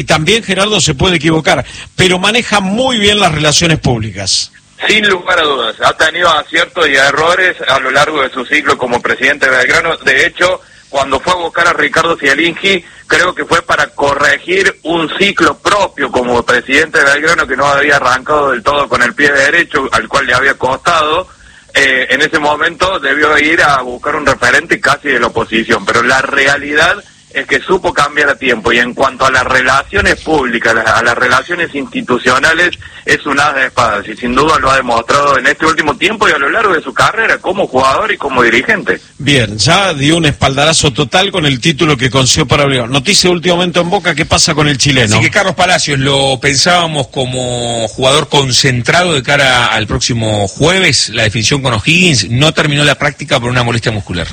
Y también Gerardo se puede equivocar, pero maneja muy bien las relaciones públicas. Sin lugar a dudas, ha tenido aciertos y errores a lo largo de su ciclo como presidente de Belgrano. De hecho, cuando fue a buscar a Ricardo Zielinski, creo que fue para corregir un ciclo propio como presidente de Belgrano que no había arrancado del todo con el pie derecho, al cual le había costado. En ese momento debió ir a buscar un referente casi de la oposición, pero la realidad es que supo cambiar a tiempo, y en cuanto a las relaciones públicas, a las relaciones institucionales, es un as de espadas, y sin duda lo ha demostrado en este último tiempo y a lo largo de su carrera como jugador y como dirigente. Bien, ya dio un espaldarazo total con el título que consiguió para Belgrano. Noticia de último momento en Boca, ¿qué pasa con el chileno? Así que Carlos Palacios lo pensábamos como jugador concentrado de cara al próximo jueves, la definición con O'Higgins, no terminó la práctica por una molestia muscular.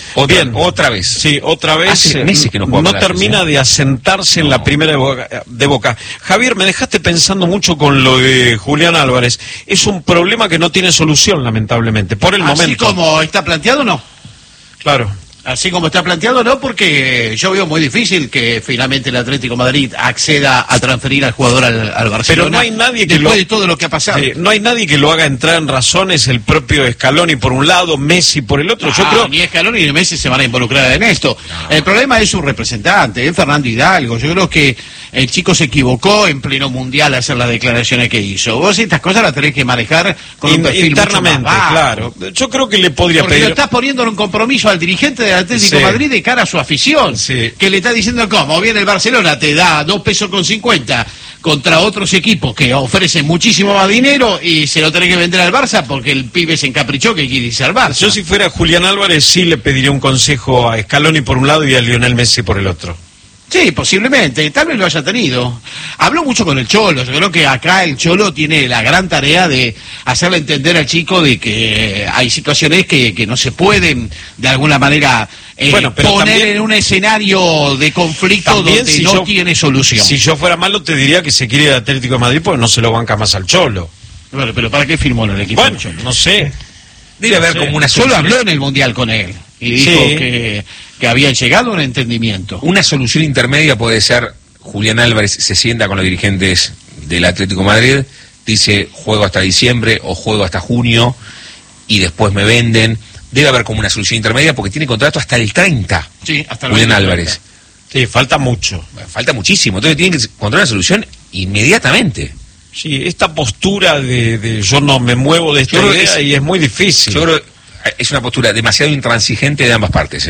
Otra vez. Sí, otra vez. Hace meses que no juega Palacios, termina de asentarse en la primera de Boca. Javier, me dejaste pensando mucho con lo de Julián Álvarez. Es un problema que no tiene solución, lamentablemente, por el momento. Así como está planteado, no. Claro. Así como está planteado, no, porque yo veo muy difícil que finalmente el Atlético de Madrid acceda a transferir al jugador al Barcelona. Pero no hay nadie que después de todo lo que ha pasado. No hay nadie que lo haga entrar en razones, el propio Scaloni por un lado, Messi por el otro. Yo creo ni Scaloni ni Messi se van a involucrar en esto. No. El problema es su representante, Fernando Hidalgo. Yo creo que el chico se equivocó en pleno mundial al hacer las declaraciones que hizo. Vos estas cosas las tenés que manejar con un perfil internamente, mucho más bajo. Claro. Yo creo que le podría porque pedir. Lo estás poniendo en un compromiso al dirigente del Atlético de Madrid de cara a su afición, que le está diciendo cómo viene el Barcelona, te da 2 pesos con 50 contra otros equipos que ofrecen muchísimo más dinero y se lo tenés que vender al Barça porque el pibe se encaprichó que quiere irse al Barça. Yo si fuera Julián Álvarez sí le pediría un consejo a Scaloni por un lado y a Lionel Messi por el otro. Sí, posiblemente, tal vez lo haya tenido. Habló mucho con el Cholo, yo creo que acá el Cholo tiene la gran tarea de hacerle entender al chico de que hay situaciones que no se pueden de alguna manera poner también, en un escenario de conflicto donde si no tiene solución. Si yo fuera malo te diría que se quiere ir al Atlético de Madrid porque no se lo banca más al Cholo. Bueno, pero ¿para qué firmó en el equipo del Cholo? No sé. Debe haber como una solución. Solo habló en el Mundial con él y dijo que habían llegado a un entendimiento. Una solución intermedia puede ser, Julián Álvarez se sienta con los dirigentes del Atlético de Madrid, dice juego hasta diciembre o juego hasta junio y después me venden. Debe haber como una solución intermedia porque tiene contrato hasta el 30. Sí, hasta el Julián Álvarez. Sí, falta mucho. Falta muchísimo. Entonces tienen que encontrar una solución inmediatamente. Sí, esta postura de yo no me muevo de esta idea y es muy difícil. Yo creo que es una postura demasiado intransigente de ambas partes,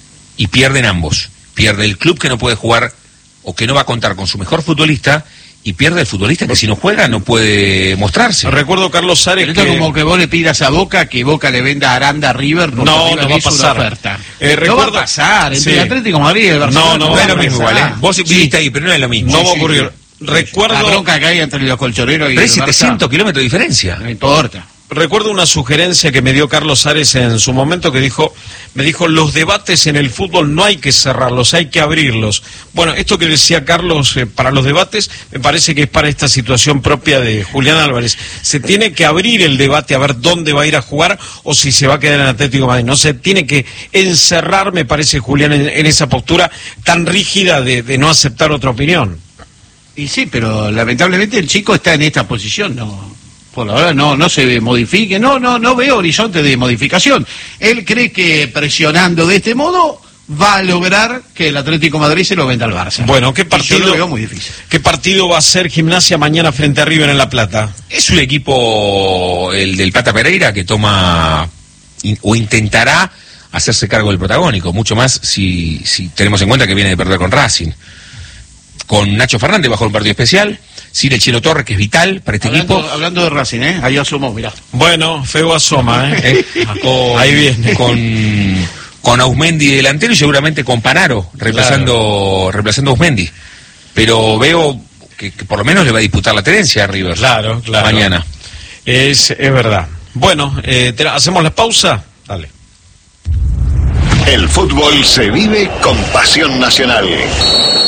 y pierden ambos. Pierde el club que no puede jugar o que no va a contar con su mejor futbolista y pierde el futbolista que si no juega no puede mostrarse. Recuerdo Carlos Sares que... Esto es como que vos le pidas a Boca que Boca le venda a Aranda a River porque no va a pasar. No va a pasar, entre el Atlético de Madrid y el Barcelona. No es lo mismo igual, Vos viviste ahí, pero no es lo mismo. No va a ocurrir. Recuerdo... La bronca que hay entre los colchoneros y pero es 700 kilómetros de diferencia. No importa. Recuerdo una sugerencia que me dio Carlos Sares en su momento que me dijo, los debates en el fútbol no hay que cerrarlos, hay que abrirlos. Bueno, esto que decía Carlos para los debates, me parece que es para esta situación propia de Julián Álvarez. Se tiene que abrir el debate a ver dónde va a ir a jugar o si se va a quedar en Atlético de Madrid. No se tiene que encerrar, me parece, Julián, en esa postura tan rígida de no aceptar otra opinión. Y sí, pero lamentablemente el chico está en esta posición, por ahora no se modifique, no veo horizonte de modificación. Él cree que presionando de este modo va a lograr que el Atlético de Madrid se lo venda al Barça. Bueno, ¿qué partido? Yo lo veo muy difícil. ¿Qué partido va a ser Gimnasia mañana frente a River en La Plata? Es un equipo, el del Plata Pereira, que toma o intentará hacerse cargo del protagónico, mucho más si tenemos en cuenta que viene de perder con Racing. Con Nacho Fernández bajo un partido especial, sin el Chelo Torres, que es vital para este equipo. Hablando de Racing, ahí asomó, mirá. Bueno, feo asoma, ahí viene. Con Ausmendi delantero y seguramente con Panaro, reemplazando a Ausmendi. Pero veo que por lo menos le va a disputar la tenencia a River. Claro. Mañana. Es verdad. Bueno, ¿hacemos la pausa? Dale. El fútbol se vive con pasión nacional.